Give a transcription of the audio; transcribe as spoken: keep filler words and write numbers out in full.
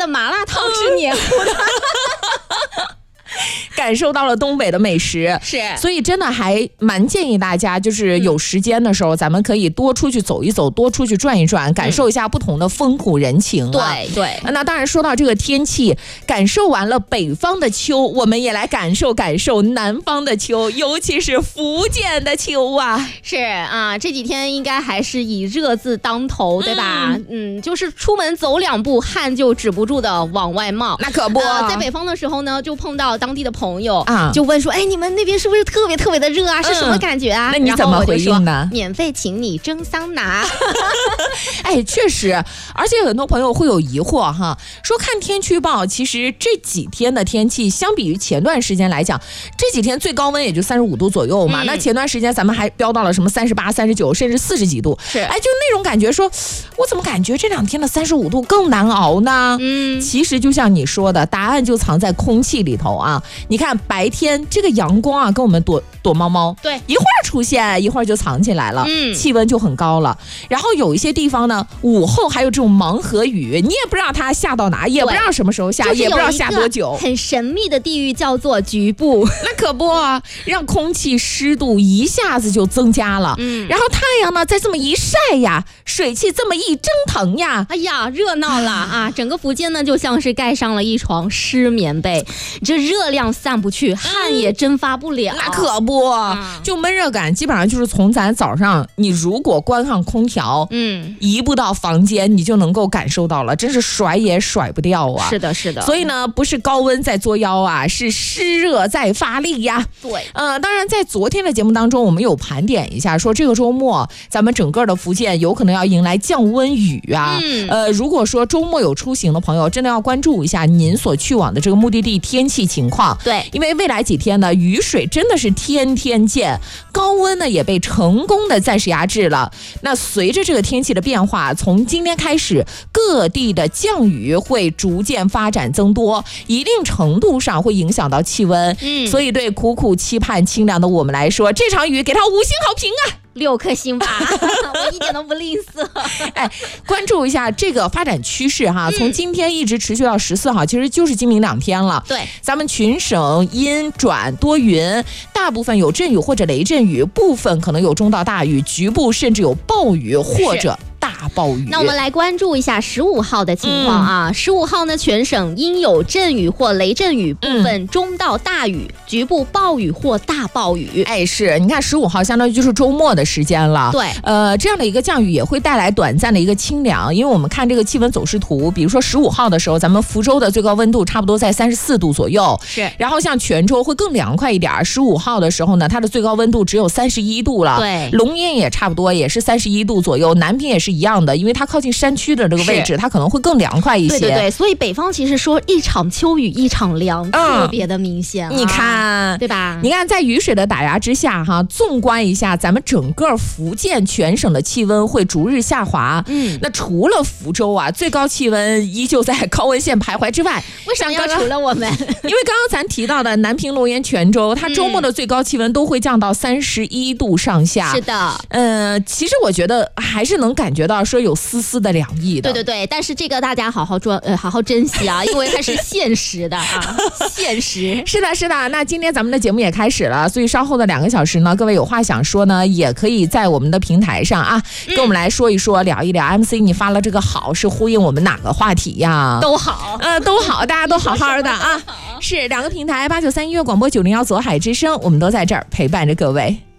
的麻辣烫是黏糊的。 感受到了东北的美食， 是， 所以真的还蛮建议大家，就是有时间的时候，嗯、咱们可以多出去走一走，多出去转一转，感受一下不同的风土人情、啊。 对对。 那当然，说到这个天气，感受完了北方的秋，我们也来感受感受南方的秋，尤其是福建的秋啊。 是啊，这几天应该还是以热字当头，对吧？嗯, 嗯，就是出门走两步，汗就止不住的往外冒。 那可不、 呃，在北方的时候呢，就碰到当地的朋友啊， 就问说，哎，你们那边是不是特别特别的热啊？是什么感觉啊？ 嗯、那你怎么回应呢？ 免费请你蒸桑拿。 哎，确实，而且很多朋友会有疑惑哈，说看天气预报，其实这几天的天气相比于前段时间来讲，这几天最高温也就三十五度左右嘛。嗯、那前段时间咱们还飙到了什么三十八、三十九，甚至四十几度。 是， 哎，就那种感觉说，我怎么感觉这两天的三十五度更难熬呢？嗯，其实就像你说的，答案就藏在空气里头啊。你看白天这个阳光啊，跟我们躲躲猫猫， 对， 一会儿出现，一会儿就藏起来了，嗯，气温就很高了。然后有一些地方呢，午后还有这种盲盒雨，你也不知道它下到哪，也不知道什么时候下，也不知道下多久。 很神秘的地域叫做局部， 那可不，让空气湿度一下子就增加了。嗯，然后太阳呢再这么一晒呀，水汽这么一蒸腾呀， 哎呀，热闹了啊！整个福建呢就像是盖上了一床湿棉被，这热量散不去，汗也蒸发不了。 嗯、那可不，嗯、就闷热感基本上就是从咱早上你如果关上空调，嗯，移步到房间，你就能够感受到了，真是甩也甩不掉啊！ 是的，是的。 所以呢，不是高温在作妖啊，是湿热在发力呀。 对， 呃，当然在昨天的节目当中，我们有盘点一下，说这个周末咱们整个的福建有可能要迎来降温雨啊。嗯、呃，如果说周末有出行的朋友，真的要关注一下您所去往的这个目的地天气情况。 对， 因为未来几天呢，雨水真的是天天见，高温呢也被成功的暂时压制了。那随着这个天气的变化，从今天开始，各地的降雨会逐渐发展增多，一定程度上会影响到气温。嗯，所以对苦苦期盼清凉的我们来说，这场雨给它五星好评啊！ 六颗星吧，我一点都不吝啬。 哎，关注一下这个发展趋势哈，从今天一直持续到十四号，其实就是今明两天了。 对， 咱们群省阴转多云，大部分有阵雨或者雷阵雨，部分可能有中到大雨，局部甚至有暴雨或者大暴雨。 那我们来关注一下十五号的情况啊。十五、嗯、号呢，全省阴有阵雨或雷阵雨，部分中到大雨，嗯、局部暴雨或大暴雨。 哎，是，你看十五号相当于就是周末的时间了。 对， 呃，这样的一个降雨也会带来短暂的一个清凉，因为我们看这个气温走势图，比如说十五号的时候，咱们福州的最高温度差不多在三十四度左右。 是， 然后像泉州会更凉快一点，十五号的时候呢，它的最高温度只有三十一度了。 对， 龙岩也差不多，也是三十一度左右，南平也是一样的，因为它靠近山区的这个位置，它可能会更凉快一些。 对对对，所以北方其实说一场秋雨一场凉，嗯、特别的明显、啊。 你看， 对吧？ 你看，在雨水的打压之下，哈，纵观一下咱们整个福建全省的气温会逐日下滑。嗯，那除了福州啊，最高气温依旧在高温线徘徊之外。 为什么要除了我们？ 因为刚刚咱提到的南平、龙岩、泉州，它周末的最高气温都会降到三十一度上下。 是的， 呃，其实我觉得还是能感觉到说有丝丝的凉意的。 对对对，但是这个大家好好专呃好好珍惜啊，因为它是现实的啊，现实。 是的，是的。那今天咱们的节目也开始了，所以稍后的两个小时呢，各位有话想说呢，也可以在我们的平台上啊，跟我们来说一说，聊一聊。M C， 你发了这个好是呼应我们哪个话题呀？ 都好， 呃，都好，大家都好好的啊。是两个平台，八九三音乐广播，九零幺左海之声，我们都在这儿陪伴着各位。